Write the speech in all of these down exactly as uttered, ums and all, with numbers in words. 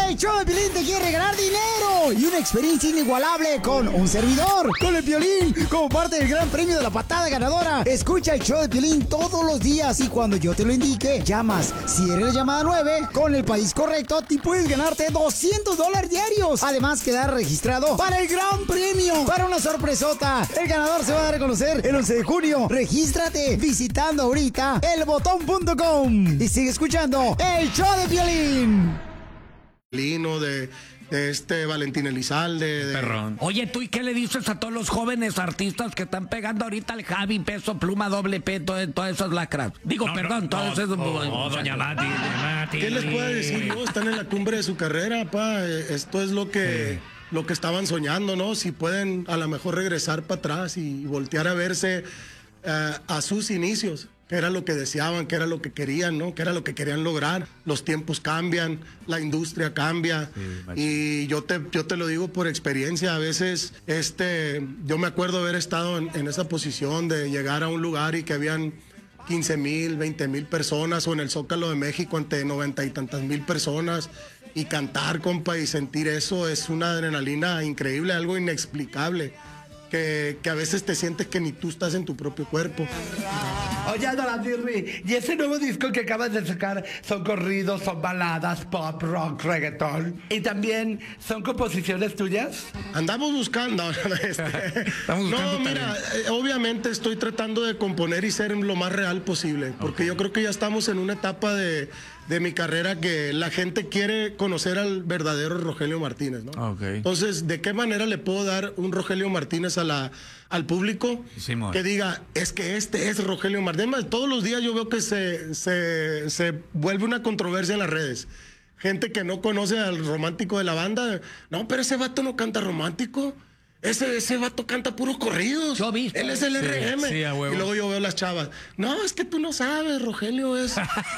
El show de Piolín te quiere regalar dinero y una experiencia inigualable con un servidor, con el Piolín, como parte del gran premio de la patada ganadora. Escucha el show de Piolín todos los días y cuando yo te lo indique, llamas. Si eres la llamada nueve, con el país correcto, te puedes ganarte doscientos dólares diarios. Además, quedar registrado para el gran premio, para una sorpresota. El ganador se va a dar a conocer el once de junio. Regístrate visitando ahorita el botón punto com y sigue escuchando el show de Piolín. Lino, de, de este Valentín Elizalde. De... Perrón. Oye, ¿tú y qué le dices a todos los jóvenes artistas que están pegando ahorita al Javi, Peso Pluma, Doble P, todo, todas esas lacras? Digo, no, perdón, no, todos no, esos... No, no, doña Mati, doña Mati. ¿Qué les puedo decir yo? Están en la cumbre de su carrera, pa. Esto es lo que, sí. lo que estaban soñando, ¿no? Si pueden a lo mejor regresar para atrás y voltear a verse uh, a sus inicios. Que era lo que deseaban, que era lo que querían, ¿no? Que era lo que querían lograr. Los tiempos cambian, la industria cambia. Sí, y yo te, yo te lo digo por experiencia. A veces, este, yo me acuerdo haber estado en, en esa posición de llegar a un lugar y que habían quince mil, veinte mil personas, o en el Zócalo de México ante noventa y tantas mil personas, y cantar, compa, y sentir eso es una adrenalina increíble, algo inexplicable. Que, que a veces te sientes que ni tú estás en tu propio cuerpo. Oye, Adora Dirri, ¿y ese nuevo disco que acabas de sacar son corridos, son baladas, pop, rock, reggaetón? ¿Y también son composiciones tuyas? Andamos buscando. Este, Estamos buscando no, mira, eh, obviamente estoy tratando de componer y ser lo más real posible, porque okay. yo creo que ya estamos en una etapa de, de mi carrera que la gente quiere conocer al verdadero Rogelio Martínez, ¿no? Okay. Entonces, ¿de qué manera le puedo dar un Rogelio Martínez a la, al público sí, que diga, es que este es Rogelio Martínez? Todos los días yo veo que se, se, se vuelve una controversia en las redes. Gente que no conoce al romántico de la banda. No, pero ese vato no canta romántico. Ese, ese vato canta puros corridos. Yo visto. Él es el sí, R M. Sí, a huevo. Y luego yo veo las chavas. No, es que tú no sabes, Rogelio es...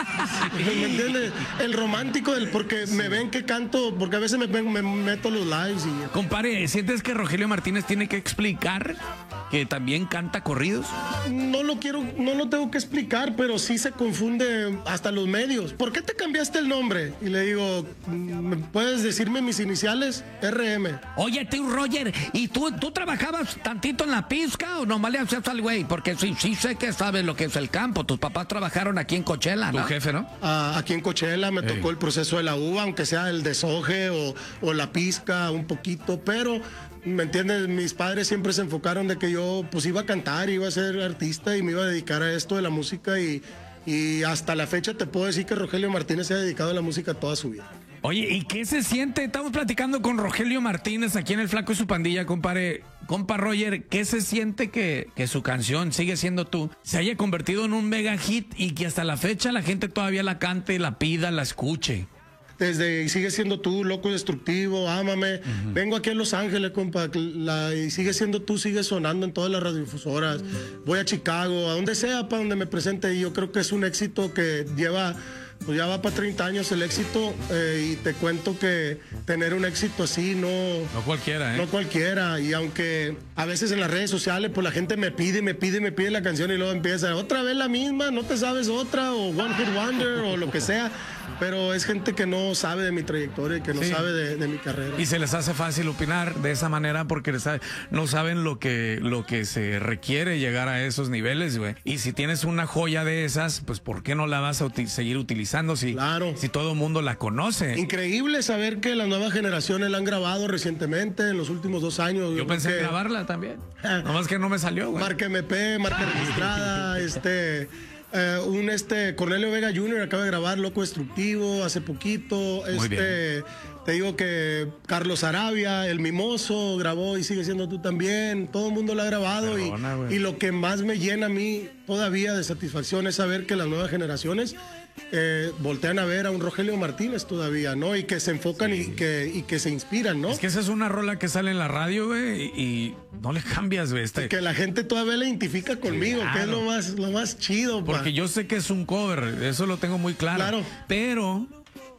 ¿Me entiendes? El romántico del... Porque sí. me ven que canto... Porque a veces me, me meto los lives y... Compare, ¿sientes que Rogelio Martínez tiene que explicar que también canta corridos? No lo quiero... No lo tengo que explicar, pero sí se confunde hasta los medios. ¿Por qué te cambiaste el nombre? Y le digo... ¿Puedes decirme mis iniciales? R M. Oye, tú, Roger, ¿y ¿Tú, ¿Tú trabajabas tantito en la pizca o nomás le hacías al güey? Porque sí, sí sé que sabes lo que es el campo. Tus papás trabajaron aquí en Coachella, ¿no? Tu jefe, ¿no? Ah, aquí en Coachella me Ey. tocó el proceso de la uva, aunque sea el deshoje o, o la pizca un poquito, pero... ¿Me entiendes? Mis padres siempre se enfocaron de que yo pues iba a cantar, iba a ser artista y me iba a dedicar a esto de la música y, y hasta la fecha te puedo decir que Rogelio Martínez se ha dedicado a la música toda su vida. Oye, ¿y qué se siente? Estamos platicando con Rogelio Martínez aquí en El Flaco y su pandilla, compare. Compa Roger, ¿qué se siente que, que su canción, Sigue Siendo Tú, se haya convertido en un mega hit y que hasta la fecha la gente todavía la cante, la pida, la escuche? Desde y Sigue Siendo Tú, Loco Destructivo, Ámame. Uh-huh. Vengo aquí a Los Ángeles, compa. La, y Sigue Siendo Tú sigue sonando en todas las radiodifusoras. Uh-huh. Voy a Chicago, a donde sea, para donde me presente. Y yo creo que es un éxito que lleva... Pues ya va para treinta años el éxito, eh, y te cuento que tener un éxito así no... No cualquiera, ¿eh? No cualquiera, y aunque a veces en las redes sociales pues la gente me pide, me pide, me pide la canción y luego empieza otra vez la misma, no te sabes otra, o One Hit Wonder, o lo que sea, pero es gente que no sabe de mi trayectoria y que no sí. sabe de, de mi carrera. Y se les hace fácil opinar de esa manera porque les sabe, no saben lo que, lo que se requiere llegar a esos niveles, güey. Y si tienes una joya de esas, pues ¿por qué no la vas a uti- seguir utilizando? Si, claro. si todo el mundo la conoce. Increíble saber que las nuevas generaciones la han grabado recientemente, en los últimos dos años. Yo, yo pensé en grabarla también. Nomás que no me salió, güey. Marca M P, marca registrada, este... Eh, un este Cornelio Vega junior acaba de grabar Loco Destructivo hace poquito. Muy este bien. Te digo que Carlos Arabia, El Mimoso, grabó Y Sigue Siendo Tú también. Todo el mundo lo ha grabado. Perdona, y, y lo que más me llena a mí todavía de satisfacción es saber que las nuevas generaciones eh, voltean a ver a un Rogelio Martínez todavía, ¿no? Y que se enfocan sí. y, que, y que se inspiran, ¿no? Es que esa es una rola que sale en la radio, güey, y, y no le cambias, güey. Este... Que la gente todavía la identifica conmigo, claro. que es lo más, lo más chido. Porque pa. yo sé que es un cover, eso lo tengo muy claro. Claro. Pero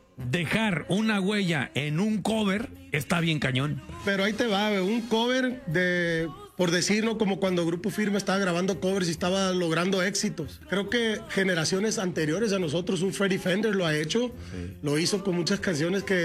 dejar una huella en un cover está bien cañón. Pero ahí te va, güey, un cover de... Por decirlo, como cuando Grupo Firme estaba grabando covers y estaba logrando éxitos. Creo que generaciones anteriores a nosotros, un Freddie Fender lo ha hecho. Sí. Lo hizo con muchas canciones que